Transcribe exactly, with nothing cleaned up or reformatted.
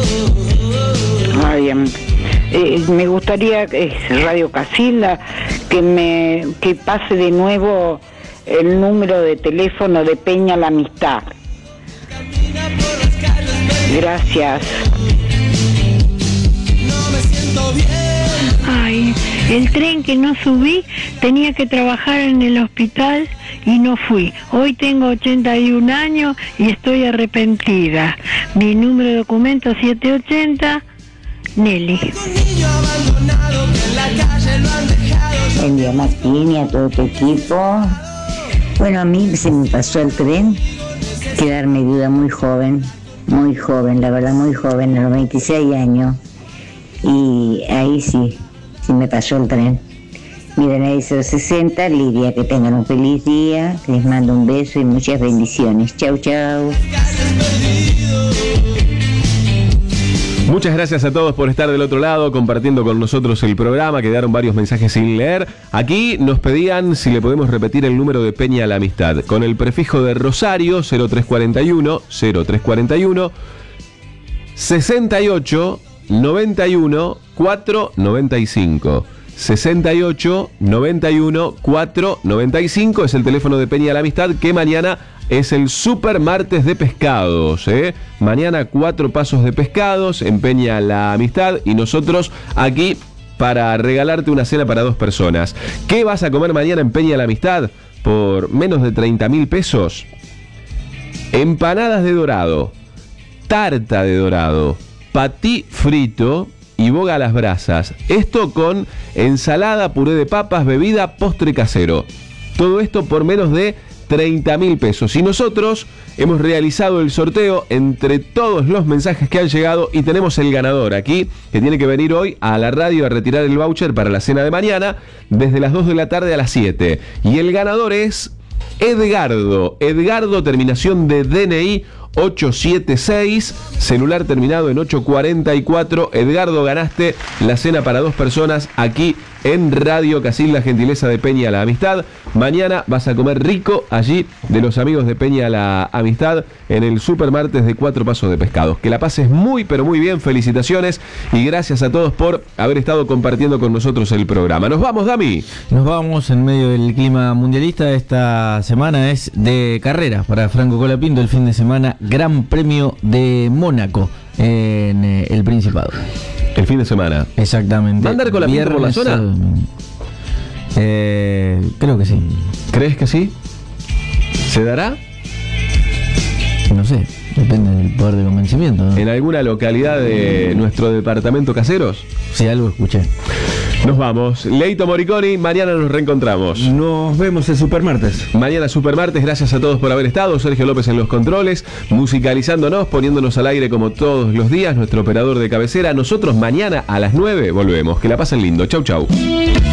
Ay, eh, me gustaría, eh, Radio Casilda, que me que pase de nuevo el número de teléfono de Peña La Amistad. Gracias. Ay, el tren que no subí, tenía que trabajar en el hospital y no fui. Hoy tengo ochenta y un años y estoy arrepentida. Mi número de documento siete ochenta, Nelly. Buen día, Martín, y a todo tu equipo. Bueno, a mí se me pasó el tren, quedarme viuda muy joven, muy joven, la verdad muy joven, a los veintiséis años. Y ahí sí, sí me pasó el tren. Miren, ahí cero sesenta, Lidia, que tengan un feliz día, les mando un beso y muchas bendiciones. Chau, chau. Muchas gracias a todos por estar del otro lado, compartiendo con nosotros el programa. Quedaron varios mensajes sin leer. Aquí nos pedían si le podemos repetir el número de Peña La Amistad. Con el prefijo de Rosario, cero tres cuarenta y uno, cero tres cuarenta y uno, sesenta y ocho, noventa y uno, cuatro noventa y cinco. sesenta y ocho, noventa y uno, cuatro noventa y cinco es el teléfono de Peña La Amistad, que mañana es el super martes de pescados, ¿eh? Mañana cuatro pasos de pescados en Peña La Amistad y nosotros aquí para regalarte una cena para dos personas. ¿Qué vas a comer mañana en Peña La Amistad por menos de treinta mil pesos? Empanadas de dorado, tarta de dorado, patí frito y boga a las brasas. Esto con ensalada, puré de papas, bebida, postre casero. Todo esto por menos de treinta mil pesos. Y nosotros hemos realizado el sorteo entre todos los mensajes que han llegado y tenemos el ganador aquí, que tiene que venir hoy a la radio a retirar el voucher para la cena de mañana desde las dos de la tarde a las siete. Y el ganador es Edgardo. Edgardo, terminación de D N I ocho siete seis, celular terminado en ocho cuarenta y cuatro. Edgardo, ganaste la cena para dos personas aquí en Radio Casilda, gentileza de Peña La Amistad. Mañana vas a comer rico allí de los amigos de Peña La Amistad en el super martes de cuatro pasos de pescados. Que la pases muy pero muy bien, felicitaciones y gracias a todos por haber estado compartiendo con nosotros el programa. Nos vamos, Dami. Nos vamos en medio del clima mundialista. Esta semana es de carrera para Franco Colapinto, el fin de semana Gran Premio de Mónaco en eh, el Principado. El fin de semana. Exactamente. ¿Va a andar Colapinto por la zona? Eh, creo que sí. ¿Crees que sí? ¿Se dará? No sé, depende del poder de convencimiento, ¿no? ¿En alguna localidad de nuestro departamento Caseros? Sí, algo escuché. Nos vamos. Leito Moriconi, mañana nos reencontramos. Nos vemos el Supermartes. Mañana Supermartes, gracias a todos por haber estado. Sergio López en los controles, musicalizándonos, poniéndonos al aire como todos los días, nuestro operador de cabecera. Nosotros mañana a las nueve volvemos. Que la pasen lindo. Chau, chau.